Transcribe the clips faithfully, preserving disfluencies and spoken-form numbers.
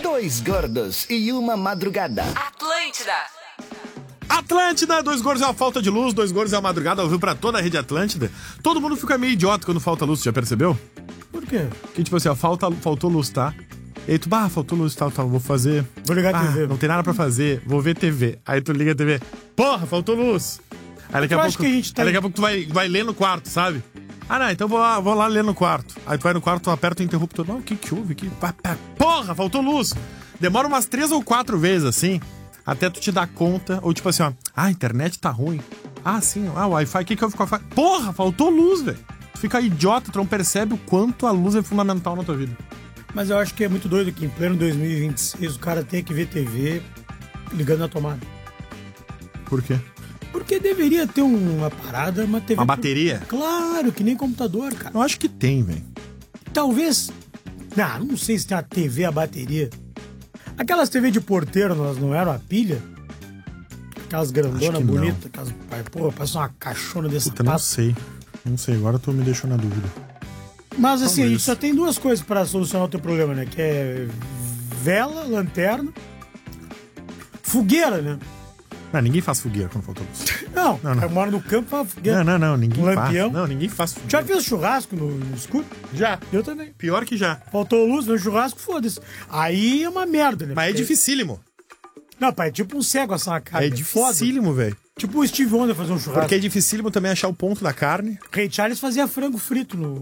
Dois gordos e uma madrugada. Atlântida. Atlântida, dois gordos é uma falta de luz, dois gordos é uma madrugada, ouviu pra toda a rede Atlântida. Todo mundo fica meio idiota quando falta luz, já percebeu? Por quê? Que tipo assim, ó, falta, faltou luz, tá? E aí tu, bah, faltou luz, tal, tal, vou fazer. Vou ligar a ah, T V. Não tem nada pra fazer, vou ver T V. Aí tu liga a T V, porra, faltou luz. Aí daqui a Eu pouco, acho que a gente tá- aí daqui a pouco tu vai, vai ler no quarto, sabe? Ah, não, então vou lá, vou lá ler no quarto. Aí tu vai no quarto, tu aperta o interruptor. Não, o que que houve aqui? Pá, pá, porra, faltou luz. Demora umas três ou quatro vezes, assim, até tu te dar conta. Ou tipo assim, ó, ah, a internet tá ruim. Ah, sim, ah, o Wi-Fi, o que que houve com o Wi-Fi? Porra, faltou luz, velho. Tu fica idiota, tu não percebe o quanto a luz é fundamental na tua vida. Mas eu acho que é muito doido que em pleno dois mil e vinte e seis o cara tem que ver T V ligando na tomada. Por quê? Porque deveria ter uma parada, uma T V... Uma bateria? Claro, que nem computador, cara. Eu acho que tem, velho. Talvez... Não, não sei se tem a T V a bateria. Aquelas T V de porteiro, elas não eram a pilha? Aquelas grandonas bonitas, aquelas... Pô, parece uma caixona dessa Puta, não sei. Não sei, agora tu me deixou na dúvida. Mas assim, Talvez. a gente só tem duas coisas pra solucionar o teu problema, né? Que é vela, lanterna, fogueira, né? Não, ninguém faz fogueira quando faltou luz. Não, Não, não. eu moro no campo, faz fogueira. Não, não, não, ninguém Um faz. lampião. Não, ninguém faz Já fogueira. fez churrasco no, no escuro? Já. Eu também. Pior que já. Faltou luz no churrasco, foda-se. Aí é uma merda, né? Mas é Porque- dificílimo. Não, pai, é tipo um cego essa cara. É dificílimo, velho. Tipo o Steve Wonder fazer um churrasco. Porque é dificílimo também achar o ponto da carne. Ray Charles fazia frango frito no,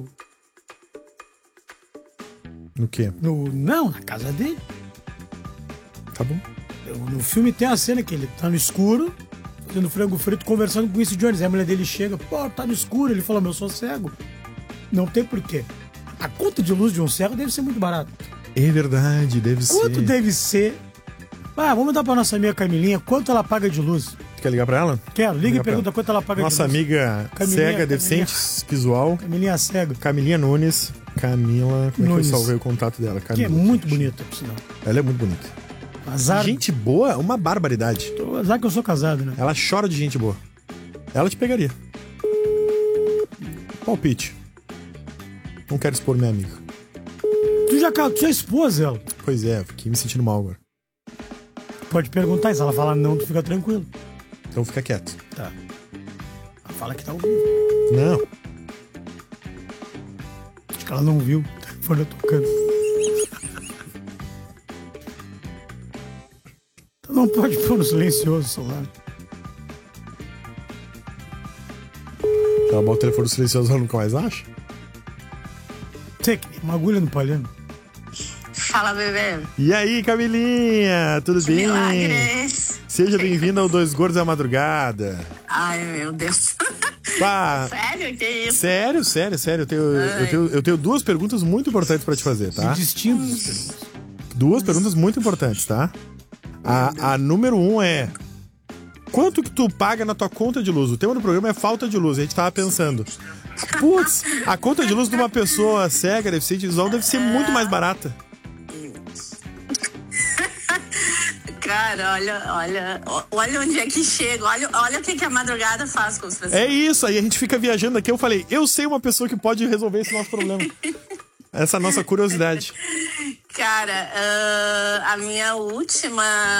No quê? no... Não, na casa dele. Tá bom. No filme tem a cena que ele tá no escuro, fazendo frango frito, conversando com o Quincy Jones. Aí a mulher dele chega, pô, tá no escuro. Ele fala, meu, eu sou cego. Não tem porquê. A conta de luz de um cego deve ser muito barata. É verdade, deve Quanto ser. deve ser? Ah, vamos dar pra nossa amiga Camilinha quanto ela paga de luz. Tu quer ligar pra ela? Quero, liga Liga e pra pergunta ela. quanto ela paga Nossa de luz. amiga Camilinha, cega, deficiente visual, Camilinha cega, Camilinha Nunes. Camila, como é Nunes. que eu salvei o contato dela? que Camila. é muito bonita, por sinal. Ela é muito bonita. Azar, Gente boa, uma barbaridade. azar que eu sou casado, né? Ela chora de gente boa. Ela te pegaria. Palpite. Não quero expor minha amiga. Tu já, tu já expôs ela. Pois é, fiquei me sentindo mal agora. Pode perguntar, e se ela falar não, tu fica tranquilo. Então fica quieto. Tá. Ela fala que tá ao vivo. Não. Acho que ela não viu. Foi tocando. Tu não pode pôr no silencioso o celular. Ela bota o telefone silencioso, ela nunca mais acha? Sei que uma agulha no palhano. Fala, bebê. E aí, Camilinha? Tudo bem? Milagres. Seja bem-vinda ao Dois Gordos à Madrugada. Ai, meu Deus. Pá, Sério? Que isso? sério, sério, sério. Eu tenho, eu, tenho, eu tenho duas perguntas muito importantes pra te fazer, tá? Distintos. Duas perguntas muito importantes, tá? A, a número um é... Quanto que tu paga na tua conta de luz? O tema do programa é falta de luz. A gente tava pensando... Putz, a conta de luz de uma pessoa cega, deficiente visual deve ser muito mais barata. Cara, olha, olha, olha onde é que chega, olha, olha o que, que a madrugada faz com as pessoas. É isso, aí a gente fica viajando aqui. Eu falei, eu sei uma pessoa que pode resolver esse nosso problema. Essa é a nossa curiosidade. Cara, uh, a minha última